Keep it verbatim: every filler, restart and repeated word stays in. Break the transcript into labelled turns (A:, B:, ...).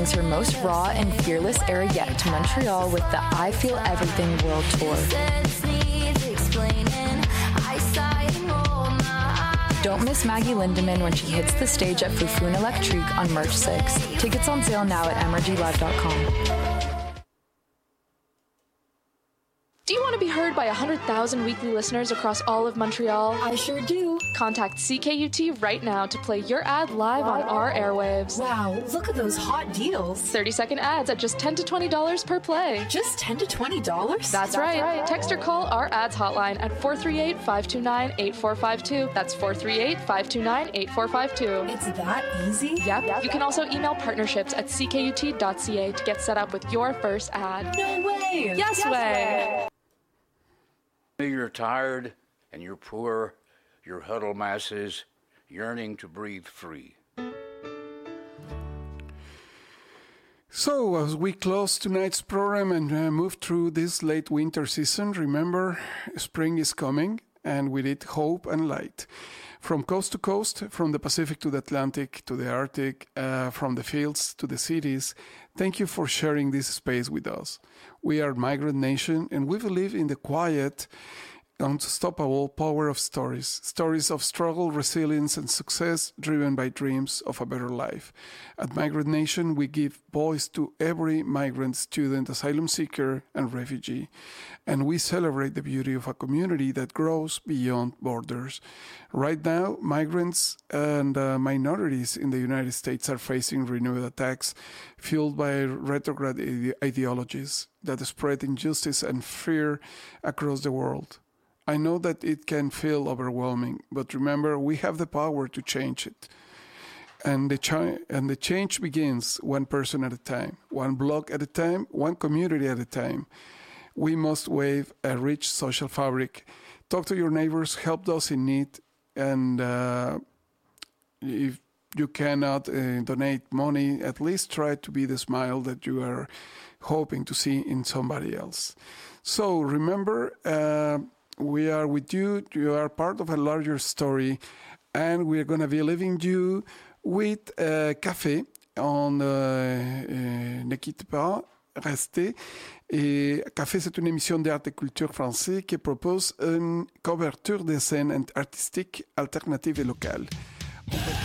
A: her most raw and fearless era yet to Montreal with the I Feel Everything World Tour. Don't miss Maggie Lindemann when she hits the stage at Fufun Electrique on March sixth. Tickets on sale now at m r g live dot com.
B: Do you want to be heard by one hundred thousand weekly listeners across all of Montreal?
C: I sure do.
B: Contact C K U T right now to play your ad live on our airwaves.
C: Wow, look at those hot deals.
B: thirty-second ads at just ten to twenty dollars per play.
C: Just ten to twenty dollars?
B: That's, That's right. right. Text or call our ads hotline at four three eight, five two nine, eight four five two. That's four three eight, five two nine, eight four five two.
C: It's that easy?
B: Yep. yep. You can also email partnerships at c k u t dot c a to get set up with your first ad.
C: No way!
B: Yes, yes way. way!
D: You're tired and you're poor, your huddle masses yearning to breathe free.
E: So, as we close tonight's program and uh, move through this late winter season, remember, spring is coming, and with it, hope and light. From coast to coast, from the Pacific to the Atlantic to the Arctic, uh, from the fields to the cities, thank you for sharing this space with us. We are Migrant Nation, and we believe in the quiet, unstoppable power of stories. Stories of struggle, resilience, and success driven by dreams of a better life. At Migrant Nation, we give voice to every migrant, student, asylum seeker, and refugee. And we celebrate the beauty of a community that grows beyond borders. Right now, migrants and uh, minorities in the United States are facing renewed attacks fueled by retrograde ide- ideologies that spread injustice and fear across the world. I know that it can feel overwhelming, but remember, we have the power to change it. And the, chi- and the change begins one person at a time, one block at a time, one community at a time. We must weave a rich social fabric. Talk to your neighbors, help those in need, and uh, if you cannot uh, donate money, at least try to be the smile that you are hoping to see in somebody else. So remember, uh, we are with you. You are part of a larger story, and we're going to be leaving you with uh, Café on uh, euh, Ne quitte pas, restez. Et Café, c'est une émission d'art et culture français qui propose une couverture des scènes artistiques alternatives et locales.